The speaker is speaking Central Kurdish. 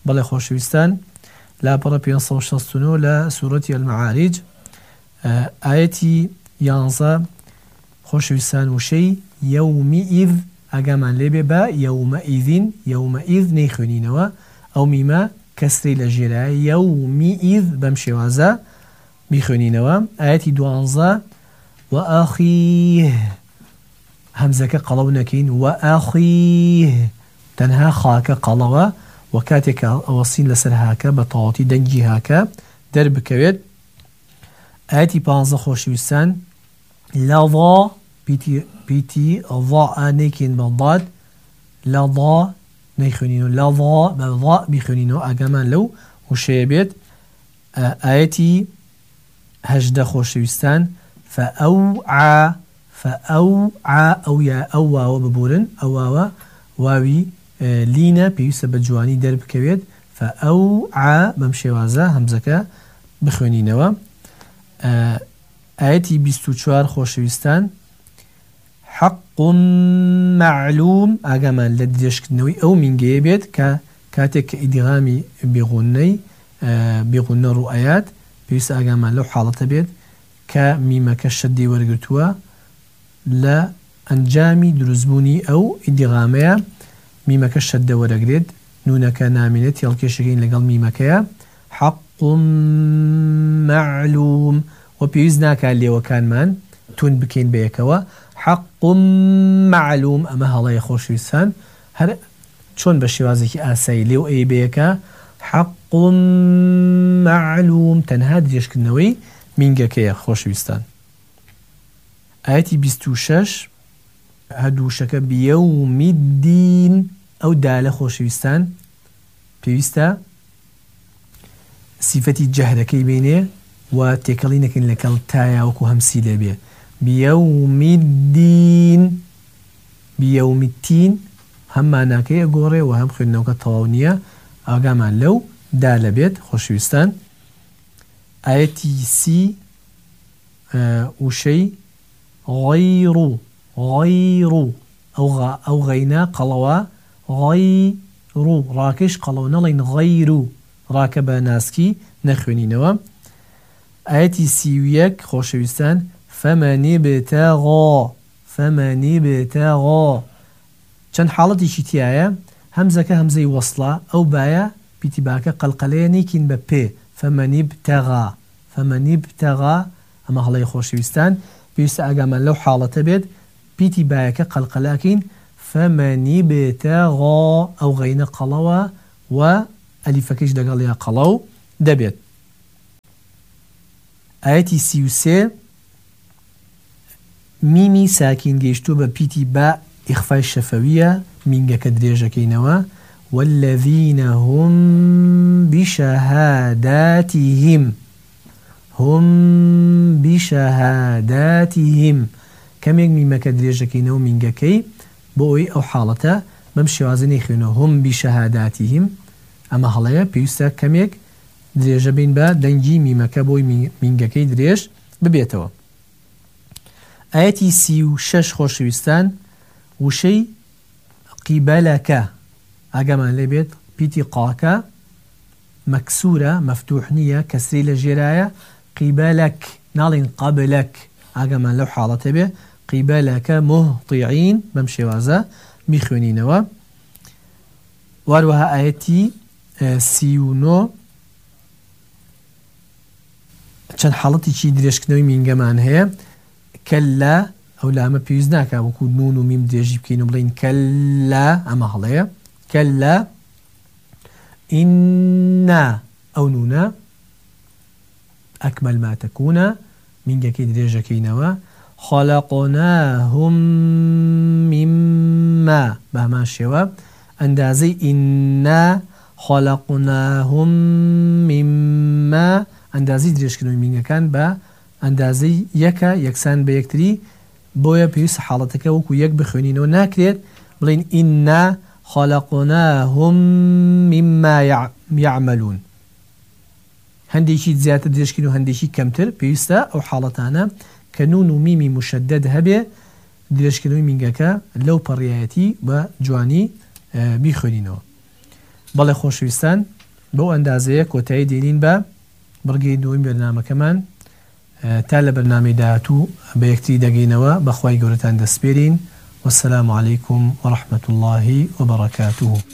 بەڵێ خۆشەویستان لا بەڕە 569 لە سوورەتی المعارج ئاەتی 11 خۆشەویستان وشەی یەومیئذ ئاگامان لێبێ بە یەومەئذ نەیخوێنینەوە ئەو میمە کەسری لە ژێرایە یەومیئذ بەم شێوازە بیخوێنینەوە ئاەتی 12 وەئەخیه هەمزەکە قەڵەو نەکەین وەئەخیه تەنها خاکە قەڵەوە و کاتێک ئەوەسین لەسەر هاکە بە تەواوەتی دەنگی هاکە دەربکەوێت ئاەتی 15 خۆشەویستان لەضا پیتی ضا نەیکەین بە ضاد لەضا نەیخوێنین و لەضا بە ضا بیخوێنینەوە ئاگامان لەو وشەیە بێت ئاەتی 18 خۆشەویستان فەئەوعا ئەو یا ئەو واوە ببورن ئەو واوە واوی لینە پێویستە بە جوانی دەربکەوێت فەئەوعا بەم شێوازە هەمزەکە بخوێنینەوە ئاەتی 24 خۆشەویستان حق معلوم ئاگامان لە درێژکردنەوەی ئەو مینگەیە بێت کە کاتێک کە ئیدغامی بێغونە ڕوئایات پێویستە ئاگامان لەو حاڵەتە بێت کە میمەکە شەدی وەرگرتووە لە ئەنجامی دروستبوونی ئەو ئیدغامەیە میمەکە شەدە وەرەگرێت نونەکە نامێنێت هێڵکێشەکەین لەگەڵ میمەکەیە حق معلوم و پێویست ناکات لێوەکانمان تون بکەین بەیەکەوە حق معلوم ئەمە هەڵەیە خۆشەویستان هەر چۆن بە شێوازێکی ئاسایی لێو ئەی بەیەکە حق معلوم تەنها درێژکردنەوەی مینگەکەیە خۆشەویستان ئاەتی 26 هەردووشەکە بیەومی الدین ئەو دالە خۆشەویستان پێویستە سیفەتی جەهرەکەی بینێ و تێکەڵی نەکەین لەگەڵ تایە وەکو هەمسی لێبێ بیەومی الدین بیەومی التین هەم ماناکەیە گۆڕێ و هەم خوێندنەوەکە تەواو نییە ئاگامان لەو دالە بێت خۆشەویستان ئاەتی 30 وشەی غەیڕ ئەو غەینە قەڵەوە غەیڕ ڕاکەش قەڵەوە نەڵێن غەیڕ ڕاکە بە ناسکی نەخوێنینەوە ئاەتی 31 خۆشەویستان فەمەنی بێتەغا چەند حاڵەتێکی تایە هەمزەکە هەمزەی وەسڵە ئەو بایە پیتی باکە قەلقەلەیە نیکین بە پێ فەمەنی بتەغا ئەمە هەڵەی خۆشەویستان پێویستە ئاگامان لەو حاڵەتە بێت پیتی بایەکە قەلقەلاکەین فەمەنی بێتەغا ئەو غەینە قەڵەوە و ئەلیفەکەش لەگەڵ یا قەڵەو دەبێت ئاەتی 33 میمی ساکین گەیشتووە بە پیتی با ئیخفای شەفەویە مینگەکە درێژەکەینەوە والذین هم بشهاداتهم کەمێک میمەکە درێژەکەینەوە مینگەکەی بۆ ئەوی ئەو حاڵەتە بەم شێوازە نەیخوێنەوە هم بشهاداتهم ئەمە هەڵەیە پێویستە کەمێک درێژە بین بە دەنگی میمەکە بۆی مینگەکەی درێژ ببێتەوە ئاەتی 36 خۆشەویستان وشەی قیبەلەکە ئاگامان لێ بێت پیتی قاکە مەکسورە مەفتوح نییە کەسری لە ژێرایە قیبەلەک ناڵین قەبلەک ئاگامان لەو حاڵەتە بێ قیبەلەکە مهطیعین بەم شێوازە میخوێنینەوە واروەها ئاەتی 39 چەند حاڵەتێکی درێژکردنەوەی مینگەمان هەیە کەلا ئەو لامە پێویست ناکە وەکو نون و میم درێژی بکەین و بڵین کەلا ئەمە هەڵەیە کەلا ئیننا ئەو نونە ئەکمەل ما تەکوونە مینگەکەی درێژەکەینەوە خەلەقناهم مما بە هەمان شێوە ئەندازەی ئیننا خەلەقناهم مما ئەندازی درێژکردنەوەی مینگەکان بە ئەندازەی یەکە یەکسان بە یەکتری بۆیە پێویست حاڵەتەکە وەکو یەک بخوێنینەوە ناکرێت بڵین ئیننا خەلەقناهم مما یعملون هەندێکی زیاتر درێژکردن و هەندێکی کەمتر پێویستە ئەو حاڵەتانە کە نون و میمی مشەدەد هەبێ درێژکردنەوەی مینگەکە لەو پەڕیایەتی بە جوانی بیخوێنینەوە بەڵێ خۆشەویستان بەو ئەندازەیە کۆتایی دێنین بە بڕگەی دووەمی بەرنامەکەمان تا لە بەرنامەی داهاتوو بە یەکتری دەگەینەوە بەخوای گەورەتان دەسپێرین. والسلام عليكم ورحمة الله وبركاته.